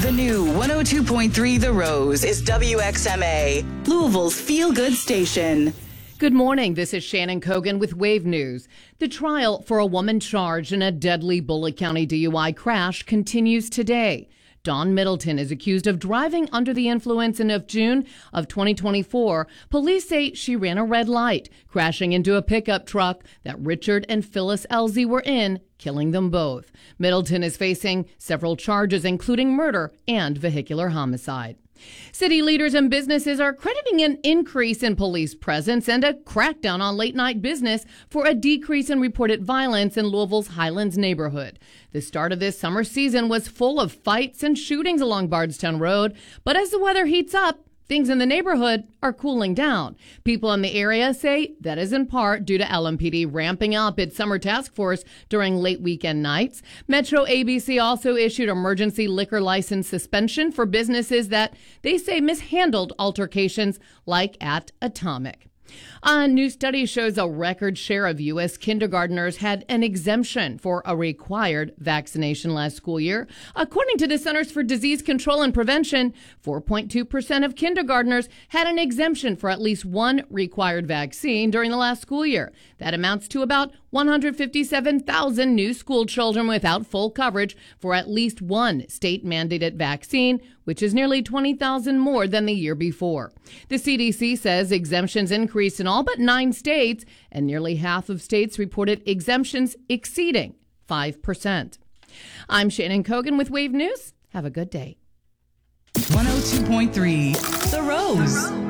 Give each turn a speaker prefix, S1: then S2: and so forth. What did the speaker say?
S1: The new 102.3 The Rose is WXMA, Louisville's feel-good station.
S2: Good morning. This is Shannon Kogan with Wave News. The trial for a woman charged in a deadly Bullitt County DUI crash continues today. Dawn Middleton is accused of driving under the influence in June of 2024. Police say she ran a red light, crashing into a pickup truck that Richard and Phyllis Elsie were in, killing them both. Middleton is facing several charges, including murder and vehicular homicide. City leaders and businesses are crediting an increase in police presence and a crackdown on late-night business for a decrease in reported violence in Louisville's Highlands neighborhood. The start of this summer season was full of fights and shootings along Bardstown Road, but as the weather heats up, things in the neighborhood are cooling down. People in the area say that is in part due to LMPD ramping up its summer task force during late weekend nights. Metro ABC also issued emergency liquor license suspension for businesses that they say mishandled altercations, like at Atomic. A new study shows a record share of U.S. kindergartners had an exemption for a required vaccination last school year. According to the Centers for Disease Control and Prevention, 4.2% of kindergartners had an exemption for at least one required vaccine during the last school year. That amounts to about 157,000 new school children without full coverage for at least one state-mandated vaccine, which is nearly 20,000 more than the year before. The CDC says exemptions increased in all but 9 states, and nearly half of states reported exemptions exceeding 5%. I'm Shannon Kogan with Wave News. Have a good day.
S1: 102.3 The Rose.